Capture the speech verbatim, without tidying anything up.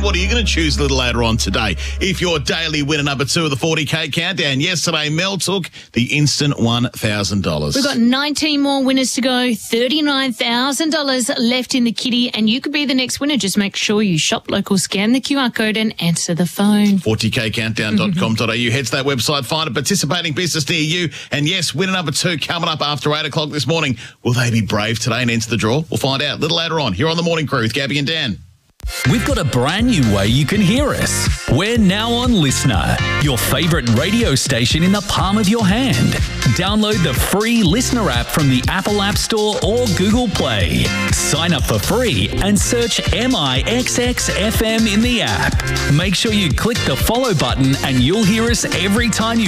what are you going to choose a little later on today? If your daily winner number two of the forty K countdown, yesterday Mel took the instant one thousand dollars. We've got nineteen more winners to go, thirty-nine thousand dollars left in the kitty, and you could be the next winner. Just make sure you shop local, scan the Q R code and answer the phone. forty K countdown dot com dot a u. Head to that website, find a participating business near you. And yes, winner number two coming up after eight o'clock this morning. Will they be brave today and enter the draw? We'll find out a little later on here on The Morning Crew with Gabby and Dan. We've got a brand new way you can hear us. We're now on Listener, your favourite radio station in the palm of your hand. Download the free Listener app from the Apple App Store or Google Play. Sign up for free and search M I X X F M in the app. Make sure you click the follow button and you'll hear us every time you